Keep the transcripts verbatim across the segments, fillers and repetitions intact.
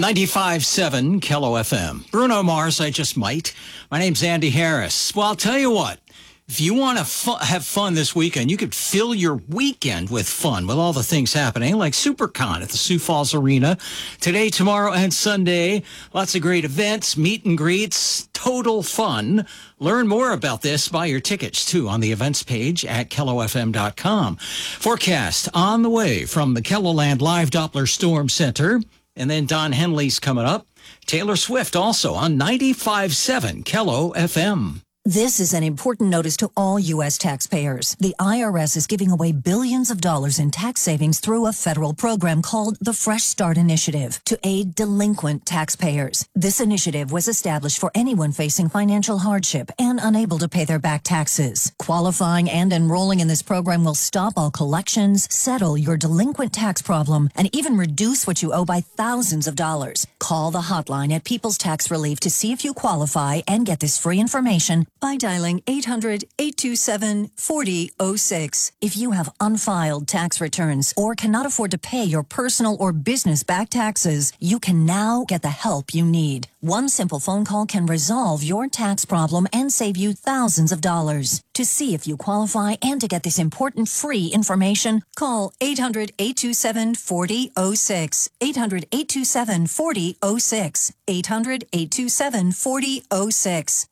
ninety-five point seven K L O F M. Bruno Mars, I Just Might. My name's Andy Harris. Well, I'll tell you what. If you want to fu- have fun this weekend, you could fill your weekend with fun with all the things happening, like SuperCon at the Sioux Falls Arena. Today, tomorrow, and Sunday. Lots of great events, meet and greets, total fun. Learn more about this. Buy your tickets, too, on the events page at K L O F M dot com. Forecast on the way from the KELOLAND Live Doppler Storm Center. And then Don Henley's coming up. Taylor Swift also on ninety-five point seven K L O F M. This is an important notice to all U S taxpayers. The I R S is giving away billions of dollars in tax savings through a federal program called the Fresh Start Initiative to aid delinquent taxpayers. This initiative was established for anyone facing financial hardship and unable to pay their back taxes. Qualifying and enrolling in this program will stop all collections, settle your delinquent tax problem, and even reduce what you owe by thousands of dollars. Call the hotline at People's Tax Relief to see if you qualify and get this free information by dialing eight hundred, eight two seven, four zero zero six. If you have unfiled tax returns or cannot afford to pay your personal or business back taxes, you can now get the help you need. One simple phone call can resolve your tax problem and save you thousands of dollars. To see if you qualify and to get this important free information, call eight hundred, eight two seven, four zero zero six. eight hundred, eight two seven, four zero zero six. eight hundred, eight two seven, four zero zero six.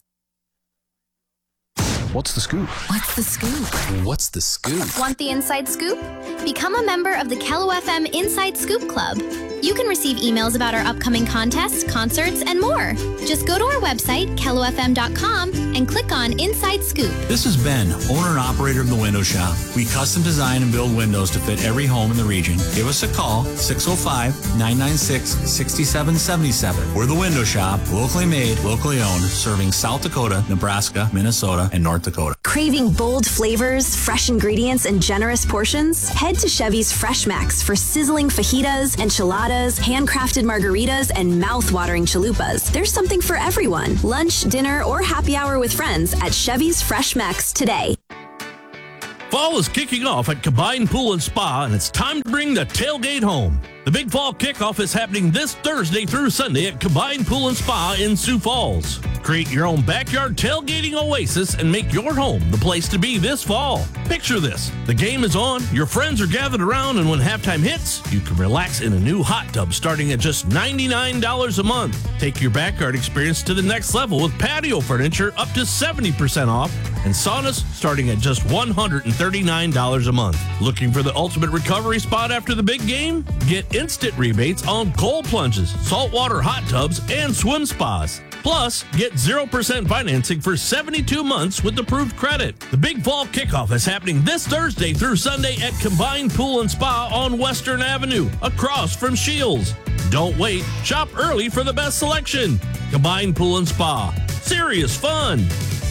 What's the scoop? What's the scoop? What's the scoop? Want the inside scoop? Become a member of the K L O F M Inside Scoop Club. You can receive emails about our upcoming contests, concerts, and more. Just go to our website, K L O F M dot com, and click on Inside Scoop. This is Ben, owner and operator of The Window Shop. We custom design and build windows to fit every home in the region. Give us a call, six oh five, nine nine six, six seven seven seven. We're The Window Shop, locally made, locally owned, serving South Dakota, Nebraska, Minnesota, and North Dakota. Craving bold flavors, fresh ingredients, and generous portions? Head to Chevy's Fresh Max for sizzling fajitas, enchiladas, handcrafted margaritas, and mouth-watering chalupas. There's something for everyone. Lunch, dinner, or happy hour with friends at Chevy's Fresh Max today. Fall is kicking off at Combined Pool and Spa, and it's time to bring the tailgate home. The Big Fall Kickoff is happening this Thursday through Sunday at Combined Pool and Spa in Sioux Falls. Create your own backyard tailgating oasis and make your home the place to be this fall. Picture this. The game is on, your friends are gathered around, and when halftime hits, you can relax in a new hot tub starting at just ninety-nine dollars a month. Take your backyard experience to the next level with patio furniture up to seventy percent off and saunas starting at just one hundred thirty-nine dollars a month. Looking for the ultimate recovery spot after the big game? Get instant rebates on cold plunges, saltwater hot tubs, and swim spas. Plus, get zero percent financing for seventy-two months with approved credit. The Big Fall Kickoff is happening this Thursday through Sunday at Combined Pool and Spa on Western Avenue, across from Shields. Don't wait. Shop early for the best selection. Combined Pool and Spa. Serious fun.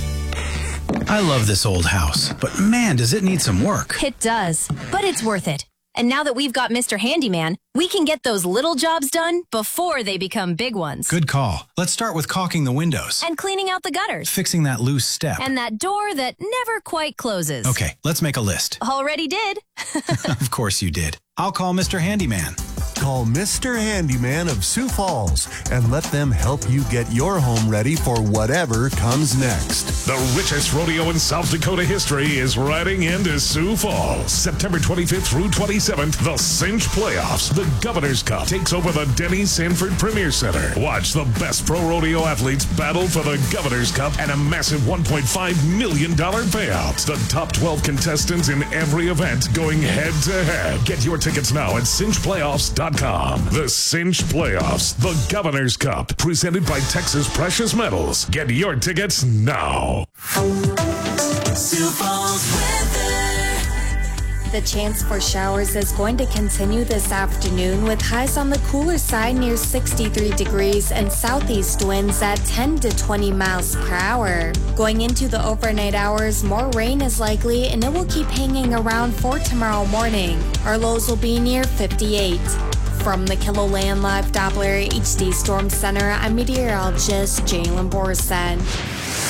I love this old house, but man, does it need some work. It does, but it's worth it. And now that we've got Mister Handyman, we can get those little jobs done before they become big ones. Good call. Let's start with caulking the windows. And cleaning out the gutters. Fixing that loose step. And that door that never quite closes. Okay, let's make a list. Already did. Of course you did. I'll call Mister Handyman. Call Mister Handyman of Sioux Falls and let them help you get your home ready for whatever comes next. The richest rodeo in South Dakota history is riding into Sioux Falls. September twenty-fifth through twenty-seventh, the Cinch Playoffs. The Governor's Cup takes over the Denny Sanford Premier Center. Watch the best pro rodeo athletes battle for the Governor's Cup and a massive one point five million dollars payout. The top twelve contestants in every event going head to head. Get your tickets now at cinch playoffs dot com. The Cinch Playoffs, the Governor's Cup, presented by Texas Precious Metals. Get your tickets now. Sioux Falls weather. The chance for showers is going to continue this afternoon with highs on the cooler side near sixty-three degrees and southeast winds at ten to twenty miles per hour. Going into the overnight hours, more rain is likely and it will keep hanging around for tomorrow morning. Our lows will be near fifty-eight. From the KELOLAND Live Doppler H D Storm Center, I'm meteorologist Jalen Borsen.